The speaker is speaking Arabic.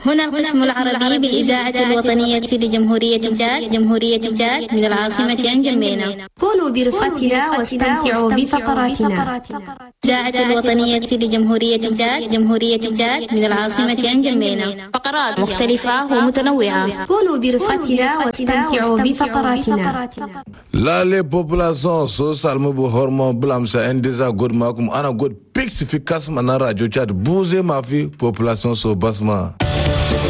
هنا القسم العربي بالإذاعة الوطنية لجمهورية تشاد جمهورية تشاد من العاصمة نجمينا. كونوا برفقتنا واستمتعوا بفقراتنا. الإذاعة الوطنية لجمهورية تشاد جمهورية تشاد من العاصمة نجمينا. فقرات مختلفة ومتنوعة. كونوا برفقتنا واستمتعوا بفقراتنا. لا لي population social mubu hormon blamsa endeza god makum ana god pixi fi kasma na radio chat bouger ma fi population so basma.